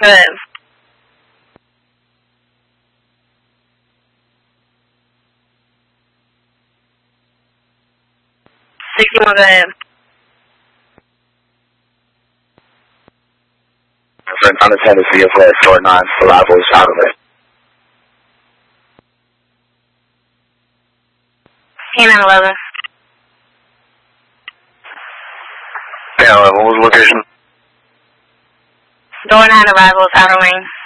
Good. 61, go ahead. Friend on the Tennessee of West, door 9, arrival is out of it. K911. K911, what was the location? Door 9, arrival is outer lane.